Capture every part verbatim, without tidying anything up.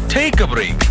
Take a break.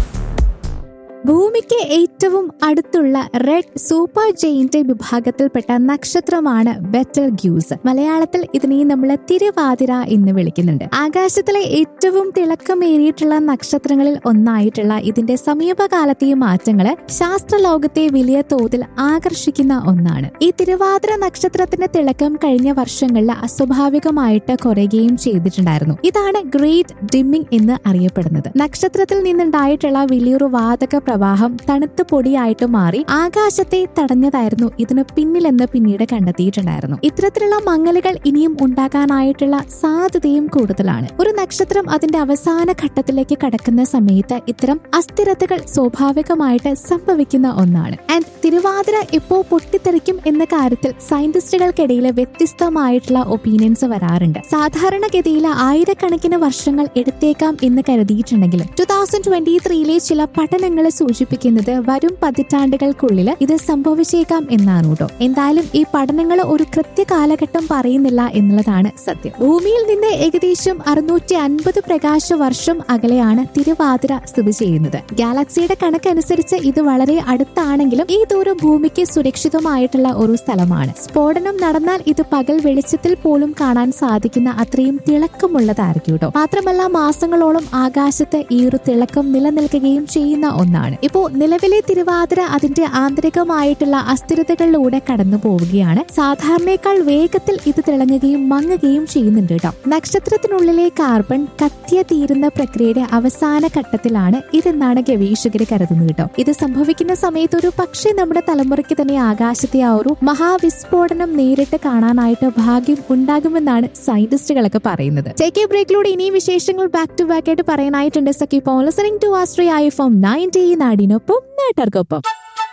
ഭൂമിക്ക് ഏറ്റവും അടുത്തുള്ള റെഡ് സൂപ്പർ ജെയിന്റ് വിഭാഗത്തിൽപ്പെട്ട നക്ഷത്രമാണ് ബെറ്റൽഗ്യൂസ്. മലയാളത്തിൽ ഇതിനെ നമ്മൾ തിരുവാതിര എന്ന് വിളിക്കുന്നുണ്ട്. ആകാശത്തിലെ ഏറ്റവും തിളക്കമേറിയിട്ടുള്ള നക്ഷത്രങ്ങളിൽ ഒന്നായിട്ടുള്ള ഇതിന്റെ സമീപകാലത്തെ മാറ്റങ്ങള് ശാസ്ത്രലോകത്തെ വലിയ തോതിൽ ആകർഷിക്കുന്ന ഒന്നാണ്. ഈ തിരുവാതിര നക്ഷത്രത്തിന്റെ തിളക്കം കഴിഞ്ഞ വർഷങ്ങളിൽ അസ്വാഭാവികമായിട്ട് കുറയുകയും ചെയ്തിട്ടുണ്ടായിരുന്നു. ഇതാണ് ഗ്രേറ്റ് ഡിമ്മിംഗ് എന്ന് അറിയപ്പെടുന്നത്. നക്ഷത്രത്തിൽ നിന്നുണ്ടായിട്ടുള്ള വലിയൊരു വാതക പ്രവാഹം തണുത്ത പൊടിയായിട്ട് മാറി ആകാശത്തെ തടഞ്ഞതായിരുന്നു ഇതിന് പിന്നിലെന്ന് പിന്നീട് കണ്ടെത്തിയിട്ടുണ്ടായിരുന്നു. ഇത്തരത്തിലുള്ള മങ്ങലുകൾ ഇനിയും ഉണ്ടാകാനായിട്ടുള്ള സാധ്യതയും കൂടുതലാണ്. ഒരു നക്ഷത്രം അതിന്റെ അവസാന ഘട്ടത്തിലേക്ക് കടക്കുന്ന സമയത്ത് ഇത്തരം അസ്ഥിരതകൾ സ്വാഭാവികമായിട്ട് സംഭവിക്കുന്ന ഒന്നാണ്. ആൻഡ് തിരുവാതിര എപ്പോ പൊട്ടിത്തെറിക്കും എന്ന കാര്യത്തിൽ സയന്റിസ്റ്റുകൾക്കിടയിൽ വ്യത്യസ്തമായിട്ടുള്ള ഒപ്പീനിയൻസ് വരാറുണ്ട്. സാധാരണഗതിയിൽ ആയിരക്കണക്കിന് വർഷങ്ങൾ എടുത്തേക്കാം എന്ന് കരുതിയിട്ടുണ്ടെങ്കിലും ടൂ തൗസൻഡ് ട്വന്റി ത്രീയിലെ ചില പഠനങ്ങൾ സൂചിപ്പിക്കുന്നത് വരും പതിറ്റാണ്ടുകൾക്കുള്ളിൽ ഇത് സംഭവിച്ചേക്കാം എന്നാണ് കേട്ടോ. എന്തായാലും ഈ പഠനങ്ങൾ ഒരു കൃത്യ കാലഘട്ടം പറയുന്നില്ല എന്നുള്ളതാണ് സത്യം. ഭൂമിയിൽ നിന്ന് ഏകദേശം അറുന്നൂറ്റി അൻപത് പ്രകാശ വർഷം അകലെയാണ് തിരുവാതിര സ്ഥിതി ചെയ്യുന്നത്. ഗാലക്സിയുടെ കണക്കനുസരിച്ച് ഇത് വളരെ അടുത്താണെങ്കിലും ഈ ദൂരം ഭൂമിക്ക് സുരക്ഷിതമായിട്ടുള്ള ഒരു സ്ഥലമാണ്. സ്ഫോടനം നടന്നാൽ ഇത് പകൽ വെളിച്ചത്തിൽ പോലും കാണാൻ സാധിക്കുന്ന അത്രയും തിളക്കമുള്ളതായിരിക്കും കേട്ടോ. മാത്രമല്ല മാസങ്ങളോളം ആകാശത്ത് ഈ ഒരു തിളക്കം നിലനിൽക്കുകയും ചെയ്യുന്ന ഒന്നാണ്. ഇപ്പോ നിലവിലെ തിരുവാതിര അതിന്റെ ആന്തരികമായിട്ടുള്ള അസ്ഥിരതകളിലൂടെ കടന്നു പോവുകയാണ്. സാധാരണയേക്കാൾ വേഗത്തിൽ ഇത് തിളങ്ങുകയും മങ്ങുകയും ചെയ്യുന്നുണ്ട് കേട്ടോ. നക്ഷത്രത്തിനുള്ളിലെ കാർബൺ കത്തിയ തീരുന്ന പ്രക്രിയയുടെ അവസാന ഘട്ടത്തിലാണ് ഇതെന്നാണ് ഗവേഷകർ കരുതുന്നത് കേട്ടോ. ഇത് സംഭവിക്കുന്ന സമയത്ത് ഒരു പക്ഷേ നമ്മുടെ തലമുറയ്ക്ക് തന്നെ ആകാശത്തെ ആ ഒരു മഹാവിസ്ഫോടനം നേരിട്ട് കാണാനായിട്ട് ഭാഗ്യം ഉണ്ടാകുമെന്നാണ് സയന്റിസ്റ്റുകളൊക്കെ പറയുന്നത്. ടേക്ക് എ ബ്രേക്കിലൂടെ ഇനിയും വിശേഷങ്ങൾ ബാക്ക് ടു ബാക്ക് ആയിട്ട് പറയാനായിട്ടുണ്ട്. So keep on listening to Austria F M ninety നാടിനൊപ്പം നാട്ടുകാർക്കൊപ്പം.